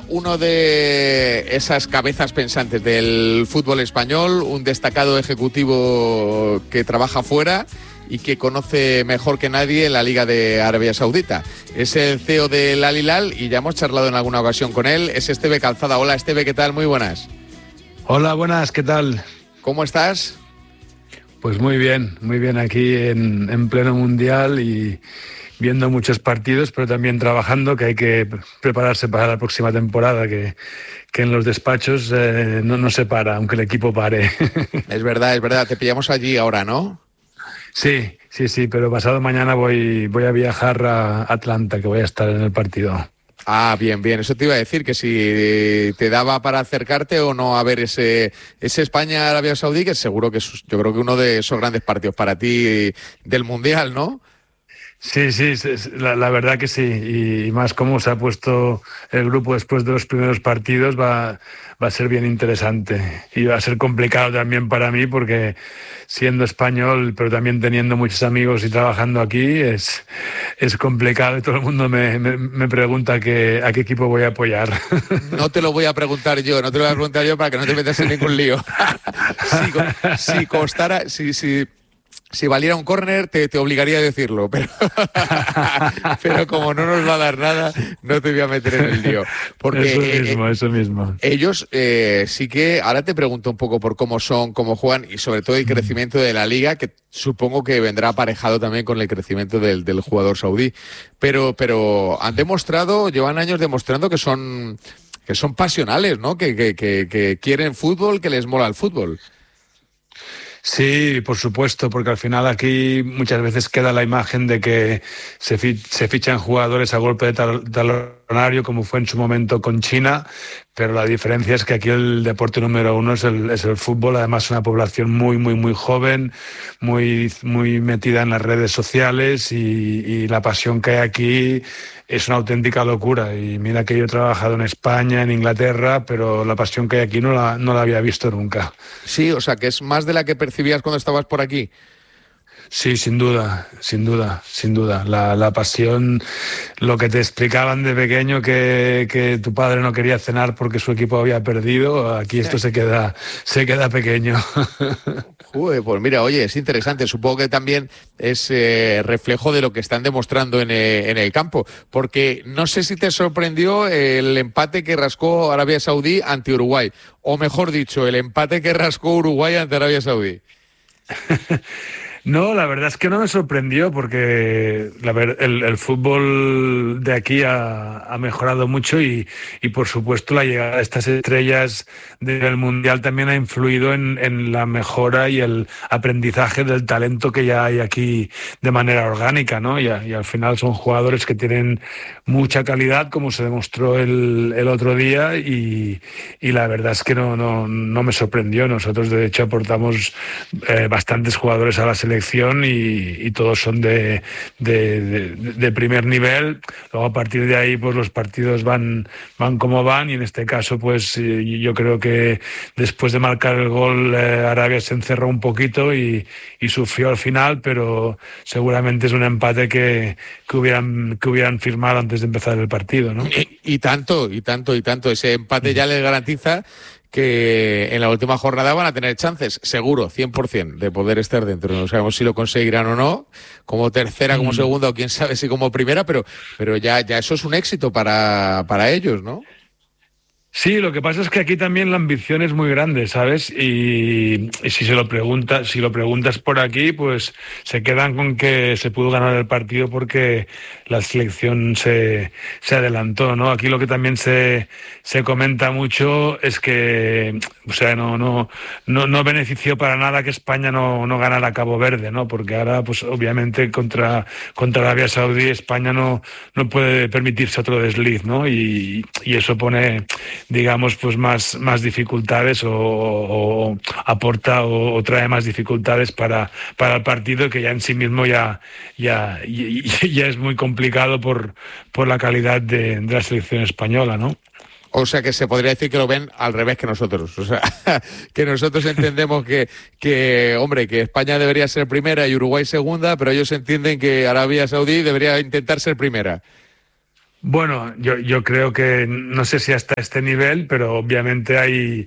uno de esas cabezas pensantes del fútbol español, un destacado ejecutivo que trabaja fuera y que conoce mejor que nadie la Liga de Arabia Saudita. Es el CEO del Al Hilal y ya hemos charlado en alguna ocasión con él. Es Esteve Calzada. Hola, Esteve, ¿qué tal? Muy buenas. Hola, buenas, ¿qué tal? ¿Cómo estás? Pues muy bien aquí en pleno mundial y viendo muchos partidos, pero también trabajando, que hay que prepararse para la próxima temporada, que en los despachos no se para, aunque el equipo pare. Es verdad, te pillamos allí ahora, ¿no? Sí, pero pasado mañana voy a viajar a Atlanta, que voy a estar en el partido. Ah, bien, eso te iba a decir, que si te daba para acercarte o no a ver ese España-Arabia Saudí, que seguro que yo creo que uno de esos grandes partidos para ti del Mundial, ¿no? Sí, la verdad que sí, y más cómo se ha puesto el grupo después de los primeros partidos va a ser bien interesante y va a ser complicado también para mí porque siendo español pero también teniendo muchos amigos y trabajando aquí es complicado y todo el mundo me pregunta a qué equipo voy a apoyar. No te lo voy a preguntar yo para que no te metas en ningún lío. Si costara, si valiera un córner, te obligaría a decirlo, pero como no nos va a dar nada, no te voy a meter en el lío. Porque eso mismo. Ellos sí que, ahora te pregunto un poco por cómo son, cómo juegan y sobre todo el crecimiento de la liga, que supongo que vendrá aparejado también con el crecimiento del jugador saudí. Pero llevan años demostrando que son pasionales, ¿no? Que quieren fútbol, que les mola el fútbol. Sí, por supuesto, porque al final aquí muchas veces queda la imagen de que se fichan jugadores a golpe de talonario, como fue en su momento con China, pero la diferencia es que aquí el deporte número uno es el fútbol, además una población muy joven, muy metida en las redes sociales y la pasión que hay aquí es una auténtica locura. Y mira que yo he trabajado en España, en Inglaterra, pero la pasión que hay aquí no la había visto nunca. Sí, o sea, que es más de la que percibías cuando estabas por aquí. Sí, sin duda. La pasión, lo que te explicaban de pequeño que tu padre no quería cenar porque su equipo había perdido, aquí esto se queda pequeño. Joder, pues mira, oye, es interesante. Supongo que también es reflejo de lo que están demostrando en el campo, porque no sé si te sorprendió el empate que rascó Arabia Saudí ante Uruguay, o mejor dicho, el empate que rascó Uruguay ante Arabia Saudí. No, la verdad es que no me sorprendió porque el fútbol de aquí ha mejorado mucho y por supuesto la llegada de estas estrellas del Mundial también ha influido en la mejora y el aprendizaje del talento que ya hay aquí de manera orgánica, ¿no? Y al final son jugadores que tienen mucha calidad, como se demostró el otro día y la verdad es que no me sorprendió. Nosotros de hecho aportamos bastantes jugadores a la selección y todos son de primer nivel. Luego a partir de ahí pues los partidos van como van y en este caso pues yo creo que después de marcar el gol Arabia se encerró un poquito y sufrió al final, pero seguramente es un empate que hubieran firmado antes de empezar el partido, ¿no? Y tanto. Ese empate ya les garantiza que en la última jornada van a tener chances, seguro, 100%, de poder estar dentro. No sabemos si lo conseguirán o no, como tercera, como segunda o quién sabe si como primera, pero ya eso es un éxito para ellos, ¿no? Sí, lo que pasa es que aquí también la ambición es muy grande, ¿sabes? Y si lo preguntas por aquí, pues se quedan con que se pudo ganar el partido porque la selección se adelantó, ¿no? Aquí lo que también se comenta mucho es que, o sea, no benefició para nada que España no ganara Cabo Verde, ¿no? Porque ahora, pues obviamente contra Arabia Saudí, España no puede permitirse otro desliz, ¿no? Y eso pone, digamos, pues más dificultades o aporta o trae más dificultades para el partido, que ya en sí mismo ya es muy complicado por la calidad de la selección española, ¿no? O sea que se podría decir que lo ven al revés que nosotros. O sea, que nosotros entendemos que España debería ser primera y Uruguay segunda, pero ellos entienden que Arabia Saudí debería intentar ser primera. Bueno, yo creo que no sé si hasta este nivel, pero obviamente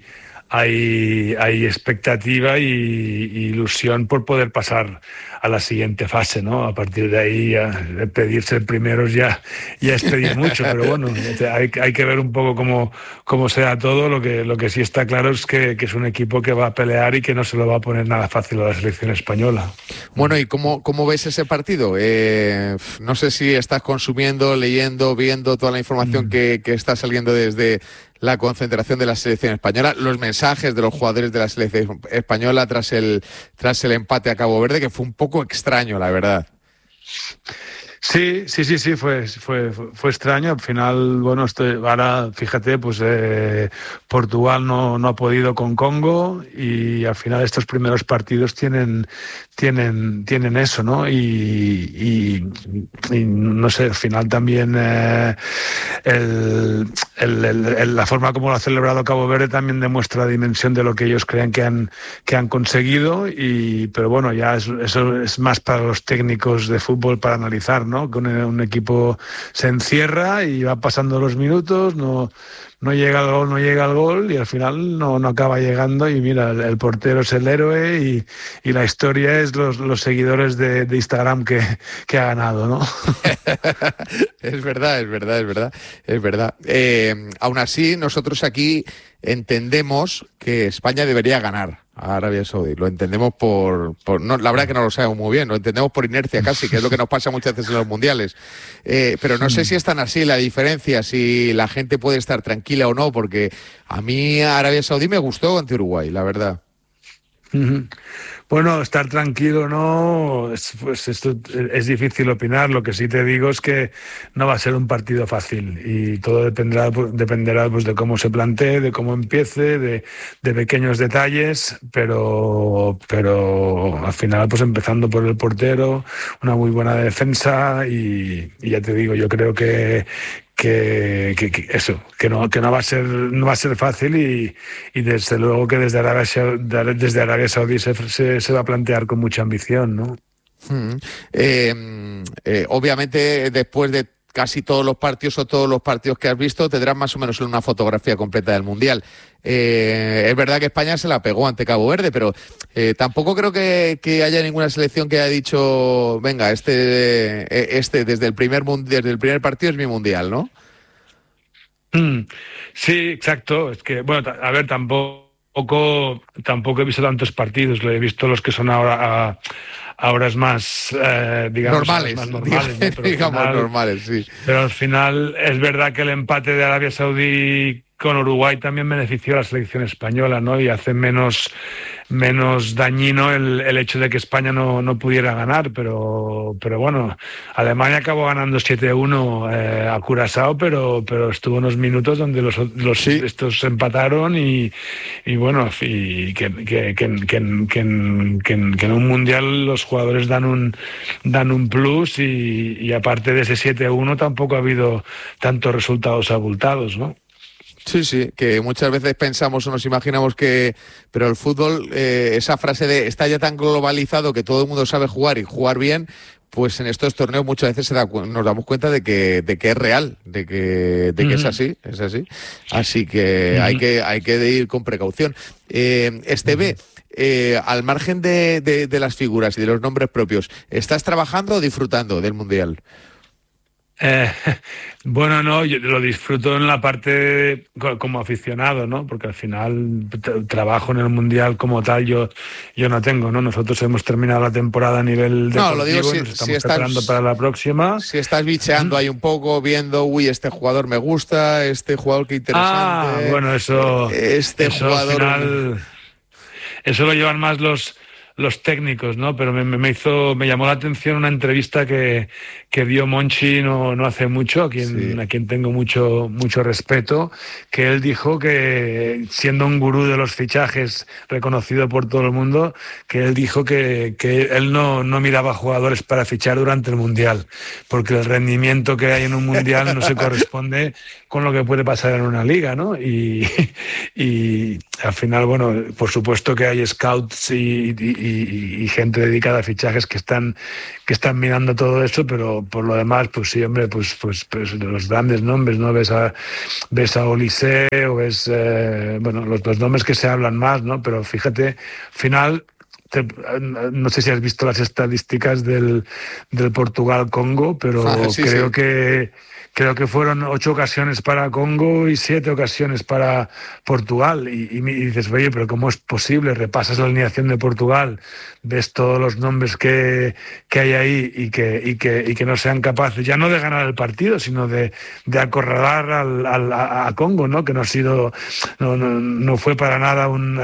hay expectativa y ilusión por poder pasar a la siguiente fase, ¿no? A partir de ahí, pedir ser primeros ya es pedir mucho, pero bueno, hay que ver un poco cómo sea todo. Lo que sí está claro es que es un equipo que va a pelear y que no se lo va a poner nada fácil a la selección española. Bueno, ¿y cómo ves ese partido? No sé si estás consumiendo, leyendo, viendo toda la información que está saliendo desde la concentración de la selección española, los mensajes de los jugadores de la selección española tras el empate a Cabo Verde, que fue un poco extraño, la verdad. Sí, fue extraño. Al final, bueno, ahora fíjate, pues Portugal no ha podido con Congo y al final estos primeros partidos tienen eso, ¿no? Y no sé, al final también la forma como lo ha celebrado Cabo Verde también demuestra la dimensión de lo que ellos creen que han conseguido, pero bueno, ya eso es más para los técnicos de fútbol para analizar, ¿no? Que un equipo se encierra y va pasando los minutos, no llega al gol y al final no acaba llegando y mira, el portero es el héroe y la historia es los seguidores de Instagram que ha ganado, ¿no? Es verdad. Aún así, nosotros aquí entendemos que España debería ganar a Arabia Saudí. Lo entendemos no, la verdad que no lo sabemos muy bien, lo entendemos por inercia casi, que es lo que nos pasa muchas veces en los mundiales. Pero no sé si es tan así la diferencia, si la gente puede estar tranquila o no, porque a mí Arabia Saudí me gustó ante Uruguay, la verdad. Bueno, estar tranquilo no, pues esto es difícil opinar. Lo que sí te digo es que no va a ser un partido fácil y todo dependerá pues, de cómo se plantee, de cómo empiece, de pequeños detalles, pero al final pues empezando por el portero, una muy buena defensa y ya te digo, yo creo que no va a ser fácil y desde luego que desde Arabia Saudí se va a plantear con mucha ambición, ¿no? Obviamente después de casi todos los partidos o todos los partidos que has visto tendrás más o menos una fotografía completa del Mundial. Es verdad que España se la pegó ante Cabo Verde, pero tampoco creo que haya ninguna selección que haya dicho venga, desde el primer partido es mi Mundial, ¿no? Sí, exacto. Es que, bueno, a ver, tampoco he visto tantos partidos. Lo he visto los que son ahora a horas más, digamos, normales, más normales, ¿no? digamos normales, sí. Pero al final es verdad que el empate de Arabia Saudí con Uruguay también benefició a la selección española, ¿no? Y hace menos dañino el hecho de que España no pudiera ganar, pero bueno, Alemania acabó ganando 7-1 a Curazao, pero estuvo unos minutos donde sí. estos empataron y bueno, y que en un mundial los jugadores dan un plus y aparte de ese 7-1 tampoco ha habido tantos resultados abultados, ¿no? Sí, que muchas veces pensamos o nos imaginamos pero el fútbol, esa frase de está ya tan globalizado que todo el mundo sabe jugar y jugar bien, pues en estos torneos muchas veces nos damos cuenta de que es real, de que es así. Así que hay que ir con precaución. Esteve, al margen de las figuras y de los nombres propios, ¿estás trabajando o disfrutando del Mundial? Bueno, no, yo lo disfruto en la parte como aficionado, ¿no? Porque al final trabajo en el Mundial como tal, yo no tengo, ¿no? Nosotros hemos terminado la temporada a nivel deportivo, lo digo, y nos estamos preparando para la próxima. Si estás bicheando ahí un poco, viendo, este jugador me gusta, este jugador qué interesante. Bueno, eso jugador. Al final, eso lo llevan más los técnicos, ¿no? Pero me llamó la atención una entrevista que dio Monchi no hace mucho, a quien tengo mucho respeto, que él dijo que, siendo un gurú de los fichajes reconocido por todo el mundo, que él dijo que él no miraba jugadores para fichar durante el Mundial, porque el rendimiento que hay en un Mundial no se corresponde con lo que puede pasar en una liga, ¿no? Y al final, bueno, por supuesto que hay scouts y gente dedicada a fichajes que están mirando todo eso, pero por lo demás, pues sí, hombre, pues los grandes nombres, ¿no? Ves a Olise o ves, los nombres que se hablan más, ¿no? Pero fíjate, al final, no sé si has visto las estadísticas del Portugal-Congo, pero sí, creo que fueron 8 ocasiones para Congo y 7 ocasiones para Portugal. Y dices, oye, pero ¿cómo es posible? Repasas la alineación de Portugal, ves todos los nombres que hay ahí y que no sean capaces, ya no de ganar el partido, sino de acorralar a Congo, ¿no? Que no fue para nada un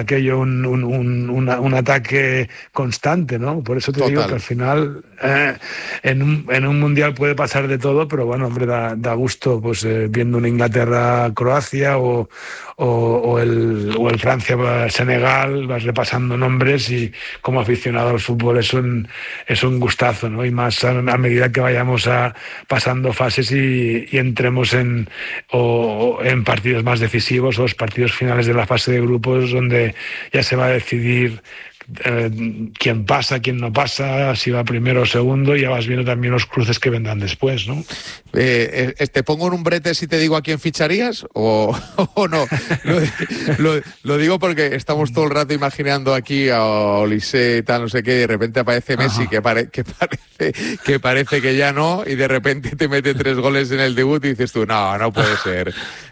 ataque constante, ¿no? Por eso te digo que al final en un mundial puede pasar de todo, pero bueno, hombre, da gusto pues viendo un Inglaterra-Croacia o el Francia-Senegal, vas repasando nombres y como aficionado al fútbol es un gustazo, ¿no? Y más a medida que vayamos pasando fases y entremos en partidos más decisivos o los partidos finales de la fase de grupos, donde ya se va a decidir quién pasa, quién no pasa, si va primero o segundo, y ya vas viendo también los cruces que vendrán después, ¿no? ¿Te pongo en un brete si te digo a quién ficharías o no? Lo digo porque estamos todo el rato imaginando aquí a Olise y tal, no sé qué, y de repente aparece Messi que parece que ya no, y de repente te mete 3 goles en el debut y dices tú, no puede ser.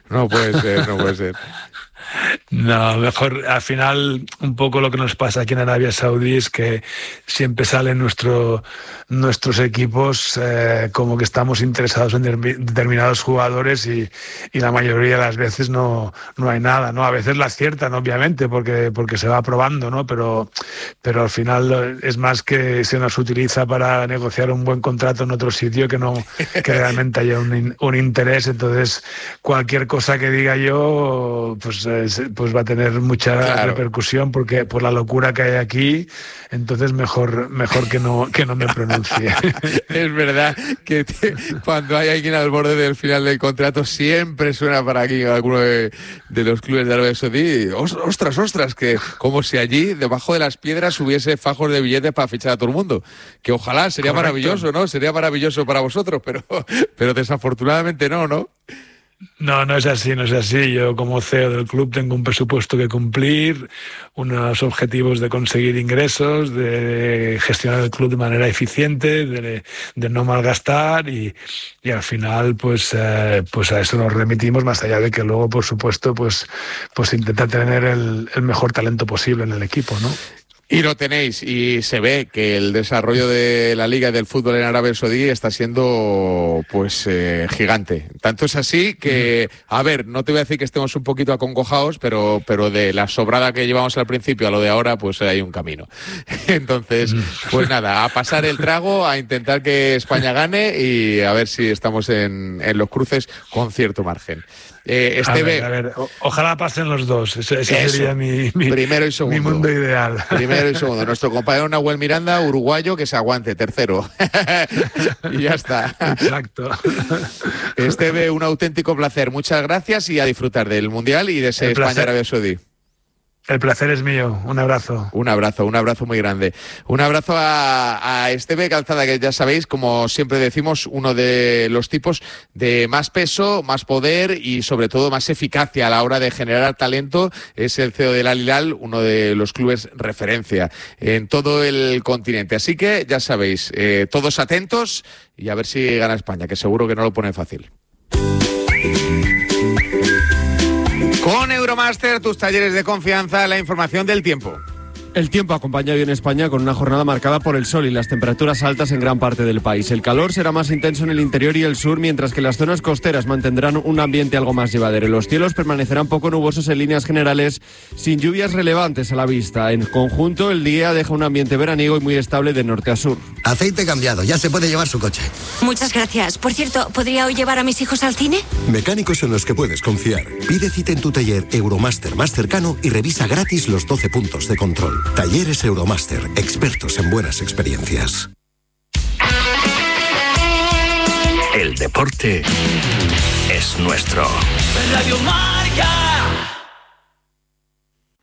No, mejor, al final, un poco lo que nos pasa aquí en Arabia Saudí es que siempre salen nuestros equipos como que estamos interesados en determinados jugadores y la mayoría de las veces no hay nada, ¿no? A veces la aciertan, obviamente, porque se va probando, ¿no? Pero al final es más que se nos utiliza para negociar un buen contrato en otro sitio que realmente haya un interés. Entonces, cualquier cosa que diga yo, pues va a tener mucha repercusión porque por la locura que hay aquí, entonces mejor que no me pronuncie. Es verdad que cuando hay alguien al borde del final del contrato siempre suena para aquí alguno de los clubes de Arabia Saudí, ostras, que como si allí debajo de las piedras hubiese fajos de billetes para fichar a todo el mundo, que ojalá sería maravilloso, ¿no? Sería maravilloso para vosotros, pero desafortunadamente no. No es así. Yo como CEO del club tengo un presupuesto que cumplir, unos objetivos de conseguir ingresos, de gestionar el club de manera eficiente, de no malgastar y al final pues a eso nos remitimos, más allá de que luego por supuesto pues intentar tener el mejor talento posible en el equipo, ¿no? Y lo tenéis, y se ve que el desarrollo de la Liga y del fútbol en Arabia Saudí está siendo pues gigante. Tanto es así que, a ver, no te voy a decir que estemos un poquito acongojados, pero de la sobrada que llevamos al principio a lo de ahora, pues hay un camino. Entonces, pues nada, a pasar el trago, a intentar que España gane y a ver si estamos en los cruces con cierto margen. A ver, ojalá pasen los dos. Ese sería mi primero y segundo. Mi mundo ideal. Primero y segundo. Nuestro compañero Nahuel Miranda, uruguayo, que se aguante, tercero. Y ya está. Exacto. Esteve, un auténtico placer. Muchas gracias y a disfrutar del Mundial y de ese España-Arabia Saudí. El placer es mío. Un abrazo. Un abrazo muy grande. Un abrazo a Esteve Calzada, que ya sabéis, como siempre decimos, uno de los tipos de más peso, más poder y sobre todo más eficacia a la hora de generar talento. Es el CEO del Al Hilal, uno de los clubes referencia en todo el continente. Así que ya sabéis, todos atentos y a ver si gana España, que seguro que no lo pone fácil. Con Euromaster, tus talleres de confianza, la información del tiempo. El tiempo acompaña hoy en España con una jornada marcada por el sol y las temperaturas altas en gran parte del país. El calor será más intenso en el interior y el sur, mientras que las zonas costeras mantendrán un ambiente algo más llevadero. Los cielos permanecerán poco nubosos en líneas generales, sin lluvias relevantes a la vista. En conjunto, el día deja un ambiente veraniego y muy estable de norte a sur. Aceite cambiado, ya se puede llevar su coche. Muchas gracias. Por cierto, ¿podría hoy llevar a mis hijos al cine? Mecánicos en los que puedes confiar. Pide cita en tu taller Euromaster más cercano y revisa gratis los 12 puntos de control. Talleres Euromaster, expertos en buenas experiencias. El deporte es nuestro. Radio Marca.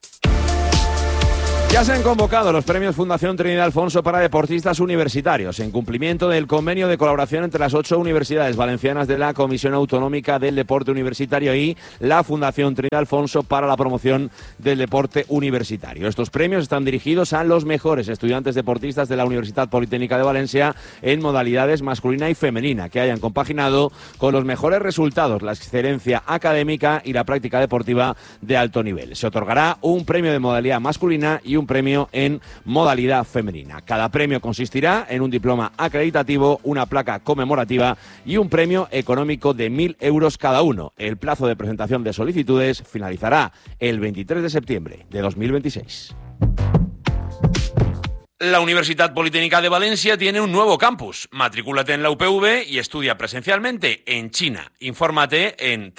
Ya se han convocado los premios Fundación Trinidad Alfonso para deportistas universitarios, en cumplimiento del convenio de colaboración entre las 8 universidades valencianas de la Comisión Autonómica del Deporte Universitario y la Fundación Trinidad Alfonso para la promoción del deporte universitario. Estos premios están dirigidos a los mejores estudiantes deportistas de la Universidad Politécnica de Valencia en modalidades masculina y femenina, que hayan compaginado con los mejores resultados, la excelencia académica y la práctica deportiva de alto nivel. Se otorgará un premio de modalidad masculina y un premio en modalidad femenina. Cada premio consistirá en un diploma acreditativo, una placa conmemorativa y un premio económico de 1.000 euros cada uno. El plazo de presentación de solicitudes finalizará el 23 de septiembre de 2026. La Universidad Politécnica de Valencia tiene un nuevo campus. Matricúlate en la UPV y estudia presencialmente en China. Infórmate en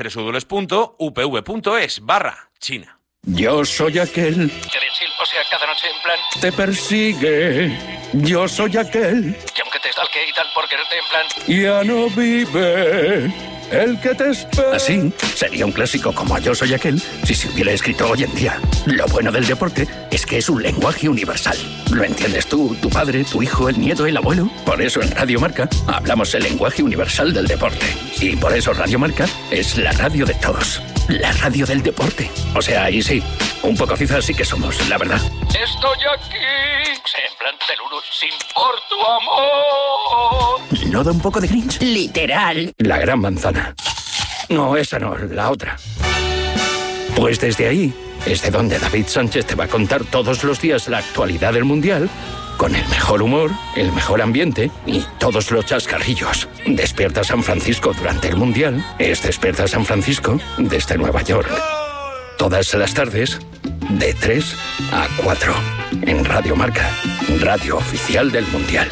www.upv.es/China. Yo soy aquel. O sea, cada noche en plan. Te persigue. Yo soy aquel. Y aunque te stalke y tal por quererte en plan. Ya no vive. El que te espera. Así sería un clásico como Yo soy aquel si se hubiera escrito hoy en día. Lo bueno del deporte es que es un lenguaje universal. Lo entiendes tú, tu padre, tu hijo, el nieto, el abuelo. Por eso en Radio Marca hablamos el lenguaje universal del deporte. Y por eso Radio Marca es la radio de todos. La radio del deporte. O sea, ahí sí, un poco cizas sí que somos, la verdad. Estoy aquí. O sea, en plan del uno sin por tu amor. ¿No da un poco de Grinch? Literal. La gran manzana. No, esa no, la otra. Pues desde ahí es de donde David Sánchez te va a contar todos los días la actualidad del Mundial, con el mejor humor, el mejor ambiente y todos los chascarrillos. Despierta San Francisco durante el Mundial es Despierta San Francisco desde Nueva York. Todas las tardes, de 3 a 4, en Radio Marca, radio oficial del Mundial.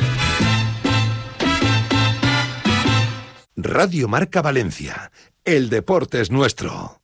Radio Marca Valencia. El deporte es nuestro.